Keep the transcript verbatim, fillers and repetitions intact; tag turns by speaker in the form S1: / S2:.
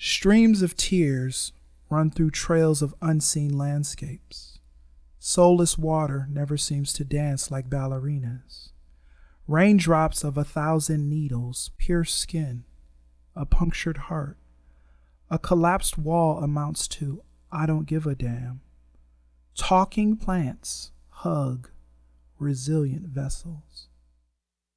S1: Streams of tears run through trails of unseen landscapes. Soulless water never seems to dance like ballerinas. Raindrops of a thousand needles pierce skin, a punctured heart. A collapsed wall amounts to I don't give a damn. Talking plants hug resilient vessels.